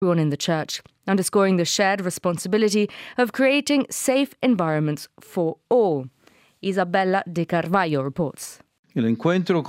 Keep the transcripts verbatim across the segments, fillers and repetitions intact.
everyone in the Church, underscoring the shared responsibility of creating safe environments for all. Isabella De Carvalho reports. The encounter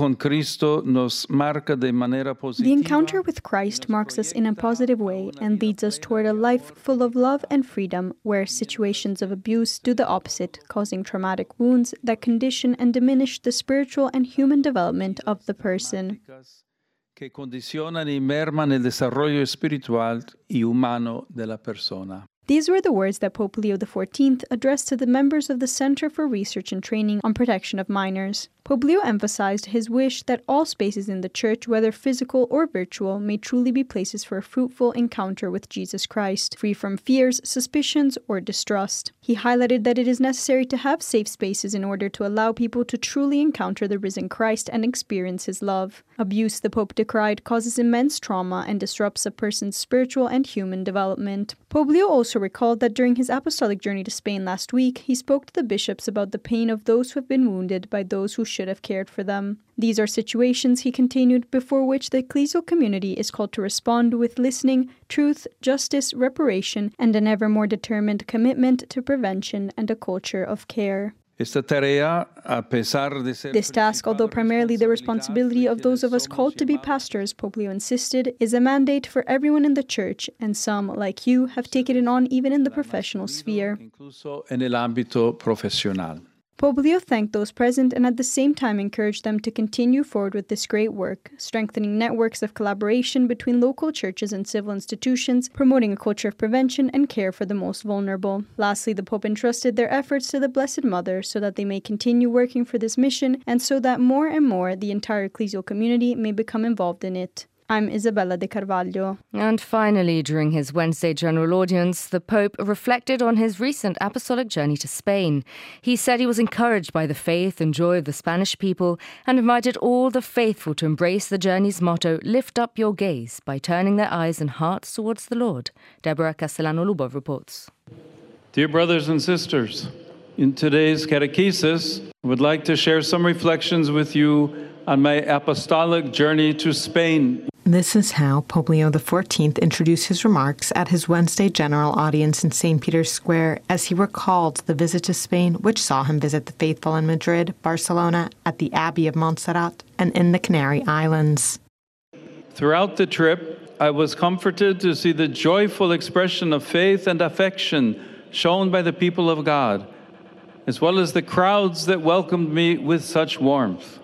with Christ marks us in a positive way and leads us toward a life full of love and freedom, where situations of abuse do the opposite, causing traumatic wounds that condition and diminish the spiritual and human development of the person. Che condizionano e mermano il desarrollo spiritual y humano della persona. These were the words that Pope Leo the fourteenth addressed to the members of the Center for Research and Training on Protection of Minors. Pope Leo emphasized his wish that all spaces in the Church, whether physical or virtual, may truly be places for a fruitful encounter with Jesus Christ, free from fears, suspicions, or distrust. He highlighted that it is necessary to have safe spaces in order to allow people to truly encounter the risen Christ and experience his love. Abuse, the Pope decried, causes immense trauma and disrupts a person's spiritual and human development. Pope Leo also recalled that during his apostolic journey to Spain last week, he spoke to the bishops about the pain of those who have been wounded by those who should have cared for them. These are situations, he continued, before which the ecclesial community is called to respond with listening, truth, justice, reparation, and an ever more determined commitment to prevention and a culture of care. This task, although primarily the responsibility of those of us called to be pastors, Pope Leo insisted, is a mandate for everyone in the Church, and some, like you, have taken it on even in the professional sphere. Pope Leo thanked those present and at the same time encouraged them to continue forward with this great work, strengthening networks of collaboration between local churches and civil institutions, promoting a culture of prevention and care for the most vulnerable. Lastly, the Pope entrusted their efforts to the Blessed Mother so that they may continue working for this mission and so that more and more the entire ecclesial community may become involved in it. I'm Isabella De Carvalho. And finally, during his Wednesday general audience, the Pope reflected on his recent apostolic journey to Spain. He said he was encouraged by the faith and joy of the Spanish people and invited all the faithful to embrace the journey's motto, "Lift up your gaze," by turning their eyes and hearts towards the Lord. Deborah Castellano-Lubov reports. Dear brothers and sisters, in today's catechesis, I would like to share some reflections with you on my apostolic journey to Spain. This is how Pope Leo the fourteenth introduced his remarks at his Wednesday general audience in Saint Peter's Square as he recalled the visit to Spain, which saw him visit the faithful in Madrid, Barcelona, at the Abbey of Montserrat, and in the Canary Islands. Throughout the trip, I was comforted to see the joyful expression of faith and affection shown by the people of God, as well as the crowds that welcomed me with such warmth.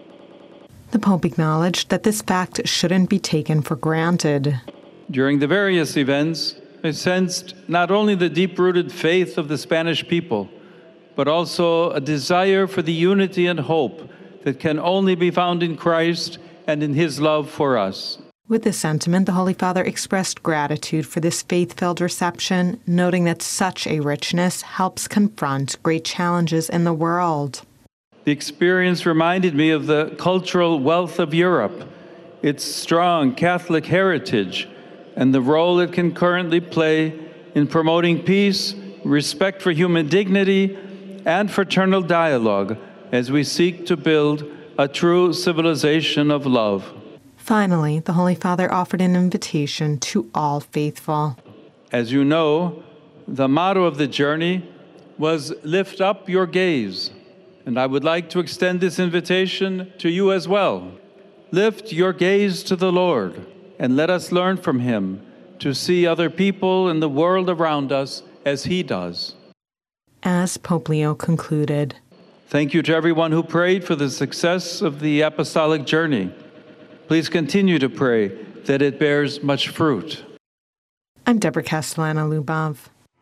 The Pope acknowledged that this fact shouldn't be taken for granted. During the various events, I sensed not only the deep-rooted faith of the Spanish people, but also a desire for the unity and hope that can only be found in Christ and in His love for us. With this sentiment, the Holy Father expressed gratitude for this faith-filled reception, noting that such a richness helps confront great challenges in the world. The experience reminded me of the cultural wealth of Europe, its strong Catholic heritage, and the role it can currently play in promoting peace, respect for human dignity, and fraternal dialogue as we seek to build a true civilization of love. Finally, the Holy Father offered an invitation to all faithful. As you know, the motto of the journey was "Lift up your gaze." And I would like to extend this invitation to you as well. Lift your gaze to the Lord and let us learn from Him to see other people in the world around us as He does. As Pope Leo concluded, thank you to everyone who prayed for the success of the apostolic journey. Please continue to pray that it bears much fruit. I'm Deborah Castellano-Lubov.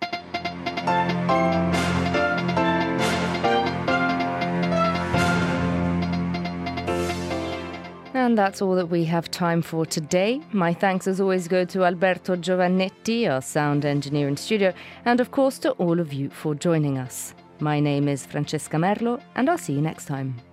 And that's all that we have time for today. My thanks as always go to Alberto Giovannetti, our sound engineer in studio, and of course to all of you for joining us. My name is Francesca Merlo, and I'll see you next time.